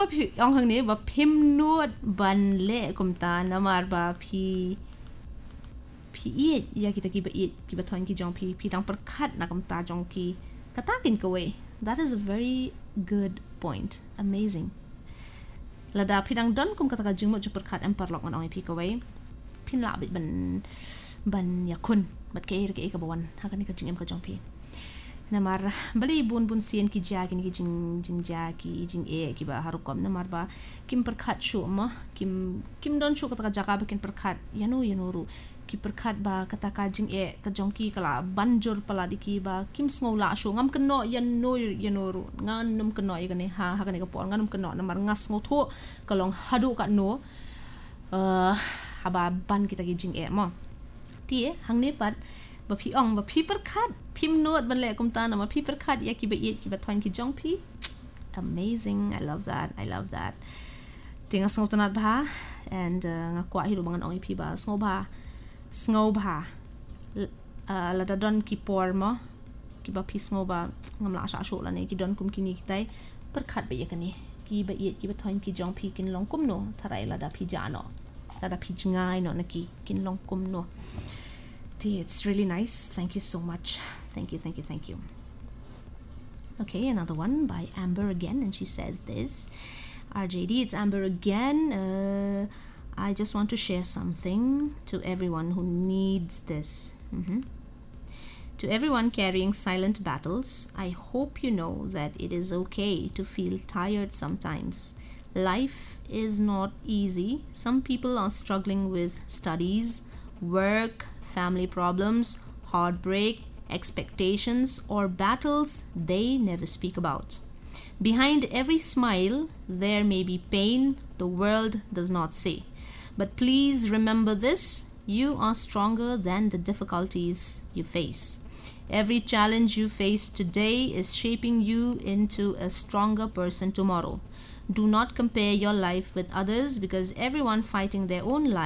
พี่องหังนี้ว่าพิมนวดบันเละกุมตานามาร์บาพี่อีดยากิตะกีบอีดกีบทอนกีจงพี่ดังประคัดนักกุมตาจงกีกะตากินกะเว that is a very good point amazing ละดาพี่ดังดอนกุมกะตะกะจึงหมดจุประคัดอันปารลอกมันเอาให้พี่กะเวพินละบิดบันยาคุณบัดเกย์กะบวันหากันนี่กะจึงเอ็มกะจงพี่namar bali bun sien ki jagi ki jing jagi jing ki ba harukom namar ba kim perkhat shu ma kim don shu kata jaga ba kin perkhat yanuru ki perkhat ba kata ka jing ka jongki kala banjur pala diki ba kim sngola shu ngam keno yanuru nganum keno igane ha kane ka por nganum keno namar ngas ngotho kalong hadu ka no haba ban kita ki jing ma ti hang ne pat ba phi ong ba phi perkhat phim nuot ban le kum ta na ma phi perkhat ya ki ba yet ki ba thwan ki jong phi amazing I love that tinga sngo tanat bha and nga kwa hi ru bangan ong phi ba sngo bha la da don ki por ma ki ba phi sngo ba ngam la sha sho la ne ki don kum ki ni ki tai perkhat ba ya kani ki ba yet ki ba thwan ki jong phi kin long kum no tharai la da phi ja no la da phi ngai no na ki kin long kum no it's really nice. Thank you so much. Thank you. Okay, another one by Amber again, and she says this. RJD, it's Amber again. I just want to share something to everyone who needs this. To everyone carrying silent battles, I hope you know that it is okay to feel tired sometimes. Life is not easy. Some people are struggling with studies, work, family problems, heartbreak, expectations, or battles they never speak about. Behind every smile, there may be pain the world does not see. But please remember this, you are stronger than the difficulties you face. Every challenge you face today is shaping you into a stronger person tomorrow. Do not compare your life with others because everyone is fighting their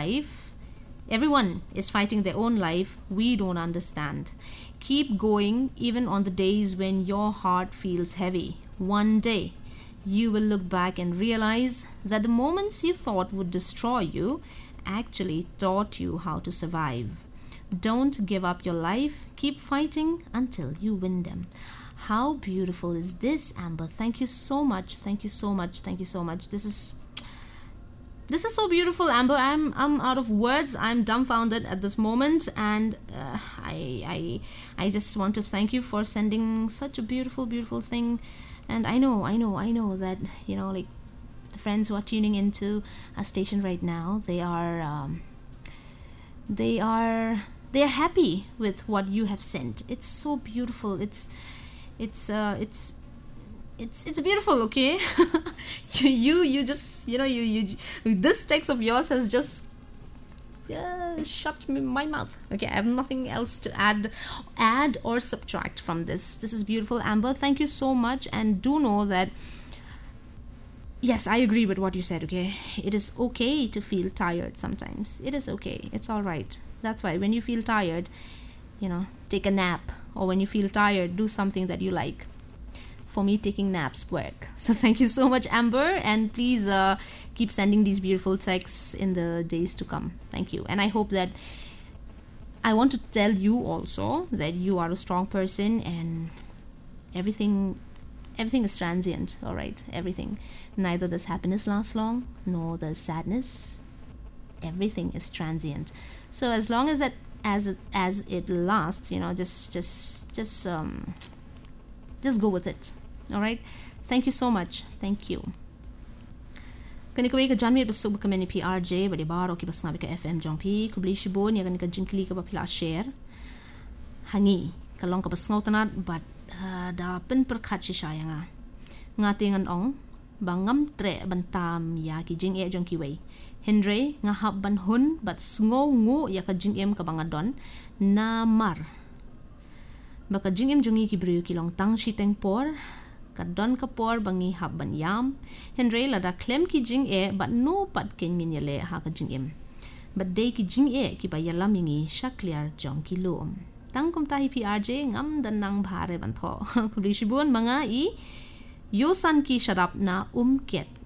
own life we don't understand. Keep going even on the days when your heart feels heavy. One day, you will look back and realize that the moments you thought would destroy you actually taught you how to survive. Don't give up your life. Keep fighting until you win them. How beautiful is this, Amber? Thank you so much. This is so beautiful, Amber. I'm out of words. I'm dumbfounded at this moment, and I just want to thank you for sending such a beautiful thing. And I know that like the friends who are tuning into our station right now, they are happy with what you have sent. It's so beautiful. It's beautiful, okay? you just you this text of yours has just shut my mouth. Okay, I have nothing else to add or subtract from this. This is beautiful, Amber. Thank you so much, and do know that yes, I agree with what you said. Okay, it is okay to feel tired sometimes. It is okay. It's all right. That's why when you feel tired, take a nap, or when you feel tired, do something that you like. For me, taking naps work. So thank you so much, Amber, and please keep sending these beautiful texts in the days to come. Thank you. And I hope that I want to tell you also that you are a strong person, and everything is transient. All right, everything. Neither does happiness last long, nor does sadness. Everything is transient. So as long as it lasts, just go with it. All right, thank you so much. Thank you. Kani ko ka janmi besok ka meni PRJ bali baro ki basnga ka FM jompi kubli shibon ya kani ka jinkli ka bapila share hangi kalong ka basnga tanat but da pen perkhat shisha yanga ngati ngan ong bangam tre bantam ya ki jing e jong ki wei Henry nga hab ban hun but sngo ngu ya ka jing em ka bangadon na mar baka jing em jongi ki brio ki long tang shi teng por kadon ka por bangi hab ban yam Henry la da klem ki jing e but no pat ken min yale ha ka jing em but day ki jing e ki ba yalam mingi shakliar jong ki lom tang kum tahi PRJ ngam dan nang bhare ban tho kubli shibun mga i yosan ki sharap na ket